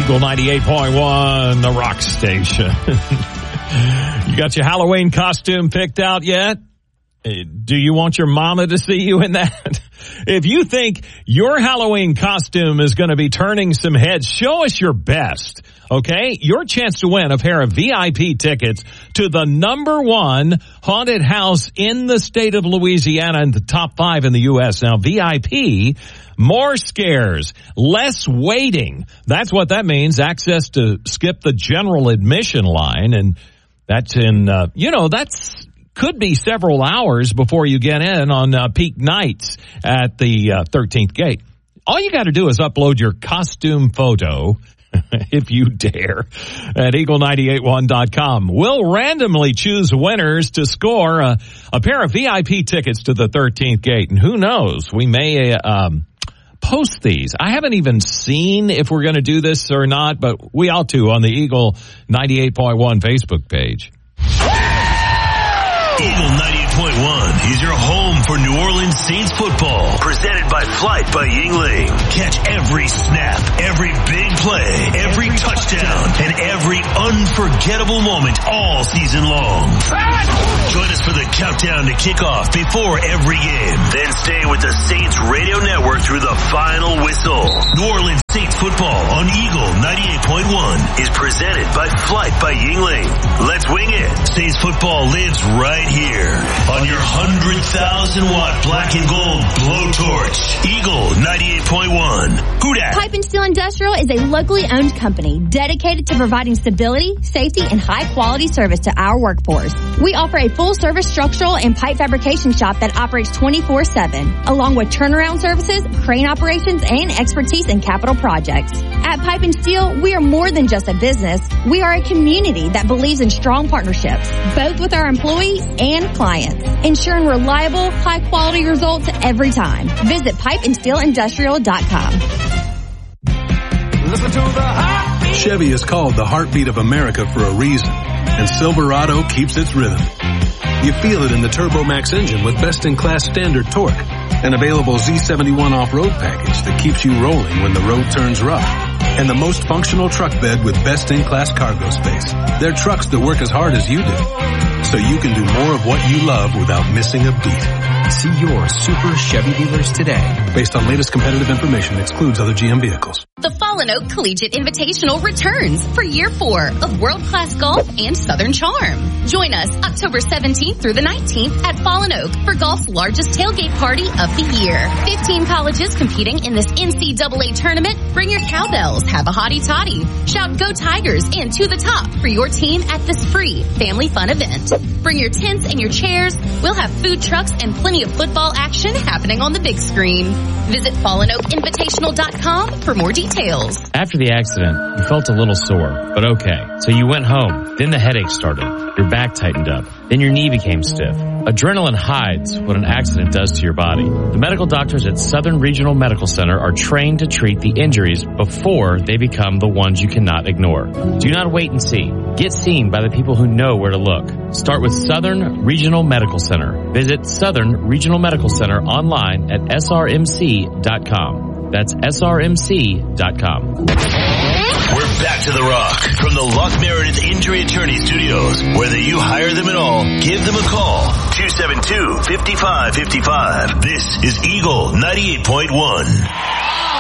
Eagle 98.1, the rock station. You got your Halloween costume picked out yet? Do you want your mama to see you in that? If you think your Halloween costume is going to be turning some heads, show us your best, okay? Your chance to win a pair of VIP tickets to the #1 haunted house in the state of Louisiana and the top 5 in the U.S. Now, VIP, more scares, less waiting. That's what that means. Access to skip the general admission line, and that's in, that's could be several hours before you get in on peak nights at the 13th gate. All you got to do is upload your costume photo, if you dare, at eagle981.com. We'll randomly choose winners to score a pair of VIP tickets to the 13th gate. And who knows, we may post these. I haven't even seen if we're going to do this or not, but we ought to on the Eagle 98.1 Facebook page. Eagle 98.1 is your home for New Orleans Saints football. Presented by Flight by Yingling. Catch every snap, every big play, every touchdown, and every unforgettable moment all season long. Join us for the countdown to kickoff before every game. Then stay with the Saints Radio Network through the final whistle. New Orleans Saints football on Eagle 98.1 is presented by Flight by Yingling. Let's wing it. Saints football lives right here on your 100,000-watt black and gold blowtorch. Eagle 98.1. Who dat? Pipe and Steel Industrial is a locally owned company dedicated to providing stability, safety, and high-quality service to our workforce. We offer a full-service structural and pipe fabrication shop that operates 24/7, along with turnaround services, crane operations, and expertise in capital projects. At Pipe and Steel, we are more than just a business. We are a community that believes in strong partnerships, both with our employees and clients, ensuring reliable, high-quality results every time. Visit pipeandsteelindustrial.com. Listen to the heartbeat. Chevy is called the heartbeat of America for a reason, and Silverado keeps its rhythm. You feel it in the TurboMax engine with best-in-class standard torque, an available Z71 off-road package that keeps you rolling when the road turns rough, and the most functional truck bed with best-in-class cargo space. They're trucks that work as hard as you do, so you can do more of what you love without missing a beat. See your Super Chevy dealers today. Based on latest competitive information, excludes other GM vehicles. The Fallen Oak Collegiate Invitational returns for year 4 of world-class golf and Southern charm. Join us October 17th through the 19th at Fallen Oak for golf's largest tailgate party of the year. 15 colleges competing in this NCAA tournament. Bring your cowbells, have a hottie-toddy, shout Go Tigers and to the top for your team at this free family fun event. Bring your tents and your chairs. We'll have food trucks and plenty of football action happening on the big screen. Visit FallenOakInvitational.com for more details. After the accident, you felt a little sore, but okay. So you went home. Then the headache started. Your back tightened up. Then your knee became stiff. Adrenaline hides what an accident does to your body. The medical doctors at Southern Regional Medical Center are trained to treat the injuries before they become the ones you cannot ignore. Do not wait and see. Get seen by the people who know where to look. Start with Southern Regional Medical Center. Visit Southern Regional Medical Center online at srmc.com. That's srmc.com. We're back to the Rock from the Luck Meredith Injury Attorney Studios. Whether you hire them at all, give them a call. 272-5555. This is Eagle 98.1.